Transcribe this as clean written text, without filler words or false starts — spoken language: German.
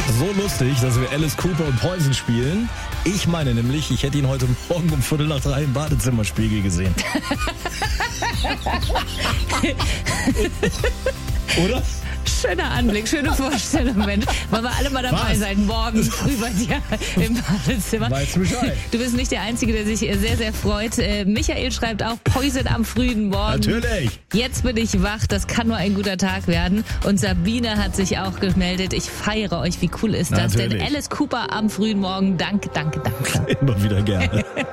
so lustig, dass wir Alice Cooper und Poison spielen. Ich meine nämlich, ich hätte ihn heute Morgen um 2:45 im Badezimmerspiegel gesehen. Oder? Schöner Anblick, schöne Vorstellung, Mensch. Wollen wir alle mal dabei sein, morgen früh bei dir im Badezimmer. Weißt du Bescheid? Du bist nicht der Einzige, der sich sehr, sehr freut. Michael schreibt auch Poison am frühen Morgen. Natürlich. Jetzt bin ich wach, das kann nur ein guter Tag werden. Und Sabine hat sich auch gemeldet. Ich feiere euch, wie cool ist das Natürlich. denn? Alice Cooper am frühen Morgen, danke, danke, danke. Immer wieder gerne.